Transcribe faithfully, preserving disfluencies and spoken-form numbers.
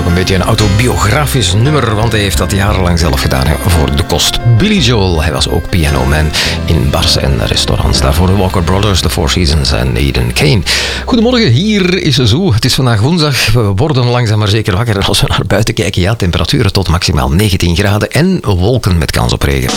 ook een beetje een autobiografisch nummer, want hij heeft dat jarenlang zelf gedaan hè, voor de kost. Billy Joel, hij was ook pianoman in bars en restaurants. Daarvoor de Walker Brothers, The Four Seasons en Aidan Kane. Goedemorgen, hier is Zoo. Het is vandaag woensdag. We worden langzaam maar zeker wakker als we naar buiten kijken. Ja, temperaturen tot maximaal negentien graden en wolken met kans op regen.